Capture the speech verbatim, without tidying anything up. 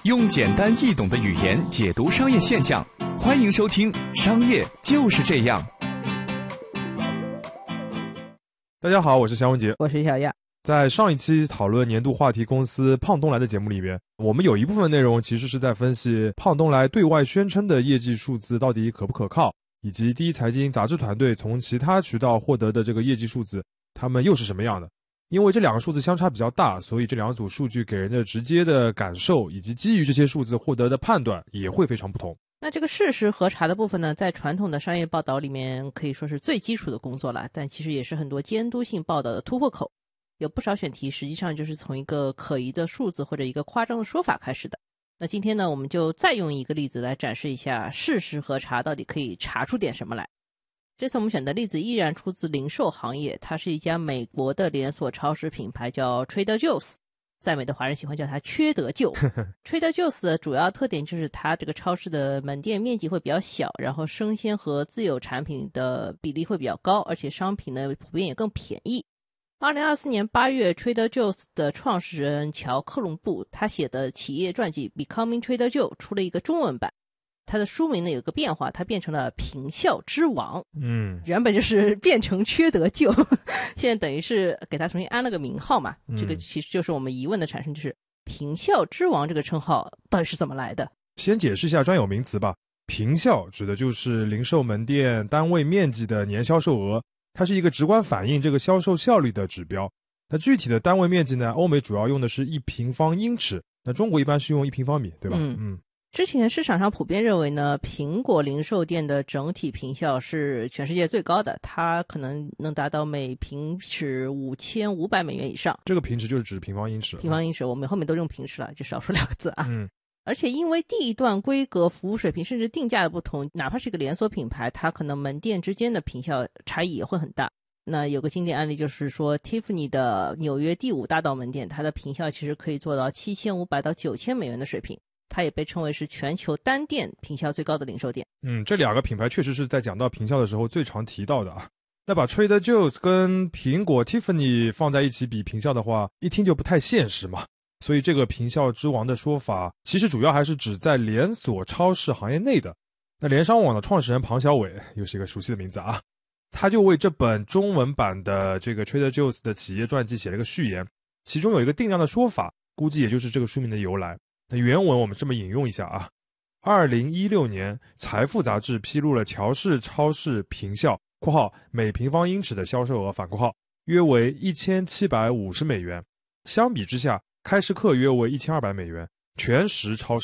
用简单易懂的语言解读商业现象，欢迎收听《商业就是这样》。 大家好，我是肖文杰， 我是小亚。 在上一期讨论年度话题公司胖东来的节目里边，我们有一部分内容其实是在分析胖东来对外宣称的业绩数字到底可不可靠，以及第一财经杂志团队从其他渠道获得的这个业绩数字，他们又是什么样的。因为这两个数字相差比较大，所以这两组数据给人的直接的感受以及基于这些数字获得的判断也会非常不同。 那这个事实核查的部分呢，在传统的商业报道里面可以说是最基础的工作了，但其实也是很多监督性报道的突破口。有不少选题实际上就是从一个可疑的数字或者一个夸张的说法开始的。那今天呢，我们就再用一个例子来展示一下事实核查到底可以查出点什么来。这次我们选的例子依然出自零售行业，它是一家美国的连锁超市品牌，叫 Trader Joe's， 在美的华人喜欢叫它缺德舅。Trader Joe's 的主要特点就是它这个超市的门店面积会比较小，然后生鲜和自有产品的比例会比较高，而且商品呢普遍也更便宜。二零二四年八月 Trader Joe's 的创始人乔克隆布他写的企业传记 Becoming Trader Joe 出了一个中文版，他的书名呢有个变化，他变成了平效之王。 嗯， 原本就是变成缺德舅，现在等于是给他重新安了个名号嘛。嗯、这个其实就是我们疑问的产生，就是平效之王这个称号到底是怎么来的？ 先解释一下专有名词吧。平效指的就是零售门店单位面积的年销售额，它是一个直观反映这个销售效率的指标。那具体的单位面积呢，欧美主要用的是一平方英尺，那中国一般是用一平方米，对吧？ 嗯嗯。之前市场上普遍认为呢，苹果零售店的整体平效是全世界最高的，它可能能达到每平尺五千五百美元以上。 这个平尺就是指平方英尺。 平方英尺，我们后面都用平尺了，就少说两个字啊。 嗯。 而且因为地段、规格、服务水平甚至定价的不同，哪怕是一个连锁品牌，它可能门店之间的平效差异也会很大。那有个经典案例就是说 Tiffany 的纽约第五大道门店，它的平效其实可以做到七千五百到九千美元的水平。它也被称为是全球单店平效最高的零售店。 嗯，这两个品牌确实是在讲到平效的时候最常提到的啊。那把 Trader Joe's 跟苹果 Tiffany 放在一起比平效的话，一听就不太现实嘛。所以这个平效之王的说法，其实主要还是指在连锁超市行业内的。那联商网的创始人庞小伟，又是一个熟悉的名字啊，他就为这本中文版的这个 Trader Joe's 的企业传记写了个序言，其中有一个定量的说法，估计也就是这个书名的由来。那原文我们这么引用一下啊，二零一六年财富杂志披露了乔氏超市平效（括号每平方英尺的销售额反括号）约为一千七百五十美元，相比之下，开市客约为一千二百美元，全食超市